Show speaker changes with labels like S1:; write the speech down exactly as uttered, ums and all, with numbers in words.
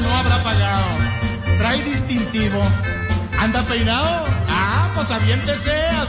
S1: no habrá pagado. Trae distintivo. ¿Anda peinado? Ah, pues aviéntese.